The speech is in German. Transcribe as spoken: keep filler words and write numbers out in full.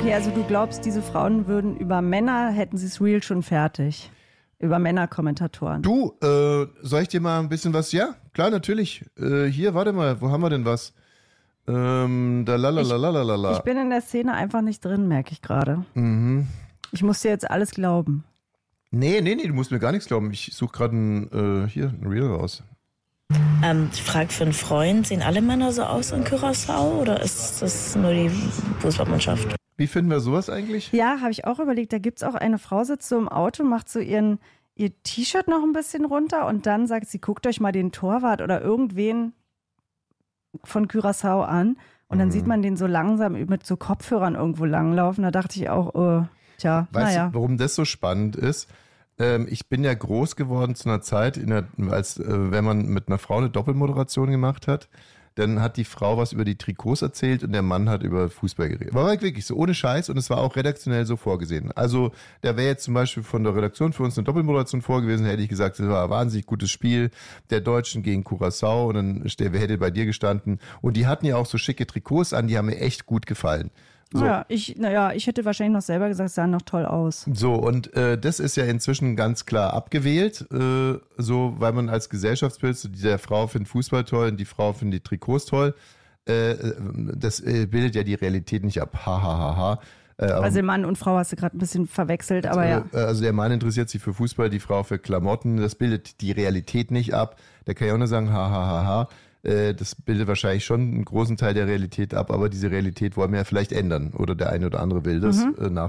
Okay, also du glaubst, diese Frauen würden über Männer, hätten sie es real schon fertig. Über Männerkommentatoren. Du, äh, soll ich dir mal ein bisschen was? Ja, klar, natürlich. Äh, hier, warte mal, wo haben wir denn was? Ähm, da lalalalalalala. Ich, ich bin in der Szene einfach nicht drin, merke ich gerade. Mhm. Ich muss dir jetzt alles glauben. Nee, nee, nee, du musst mir gar nichts glauben. Ich suche gerade ein, äh, hier, ein Reel raus. Ähm, ich frage für einen Freund, sehen alle Männer so aus in Curaçao oder ist das nur die Fußballmannschaft? Wie finden wir sowas eigentlich? Ja, habe ich auch überlegt. Da gibt es auch eine Frau, sitzt so im Auto, macht so ihren, ihr T-Shirt noch ein bisschen runter und dann sagt sie, guckt euch mal den Torwart oder irgendwen von Curaçao an. Und dann mhm. sieht man den so langsam mit so Kopfhörern irgendwo langlaufen. Da dachte ich auch, oh, tja, weißt naja. du, warum das so spannend ist? Ähm, ich bin ja groß geworden zu einer Zeit, in der, als äh, wenn man mit einer Frau eine Doppelmoderation gemacht hat, dann hat die Frau was über die Trikots erzählt und der Mann hat über Fußball geredet. War wirklich so, ohne Scheiß, und es war auch redaktionell so vorgesehen. Also da wäre jetzt zum Beispiel von der Redaktion für uns eine Doppelmoderation vorgewesen, hätte ich gesagt, das war ein wahnsinnig gutes Spiel der Deutschen gegen Curaçao und dann wer hätte bei dir gestanden. Und die hatten ja auch so schicke Trikots an, die haben mir echt gut gefallen. So. Naja, ich, naja, ich hätte wahrscheinlich noch selber gesagt, es sah noch toll aus. So, und äh, das ist ja inzwischen ganz klar abgewählt, äh, so, weil man als Gesellschaftsbild, so, der Frau findet Fußball toll und die Frau findet die Trikots toll. Äh, das äh, bildet ja die Realität nicht ab. Ha, ha, ha, ha. Äh, also Mann und Frau hast du gerade ein bisschen verwechselt, aber äh, ja. Also der Mann interessiert sich für Fußball, die Frau für Klamotten. Das bildet die Realität nicht ab. Der kann ja auch nur sagen, ha, ha, ha, ha. Das bildet wahrscheinlich schon einen großen Teil der Realität ab, aber diese Realität wollen wir ja vielleicht ändern. Oder der eine oder andere will das mhm. nach